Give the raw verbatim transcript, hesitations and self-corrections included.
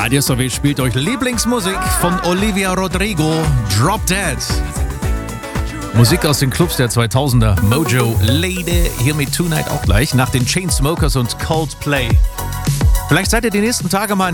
Radio S O W spielt euch Lieblingsmusik von Olivia Rodrigo, Drop Dead. Musik aus den Clubs der zweitausender, Mojo, Lady, hier mit Tonight auch gleich, nach den Chainsmokers und Coldplay. Vielleicht seid ihr die nächsten Tage mal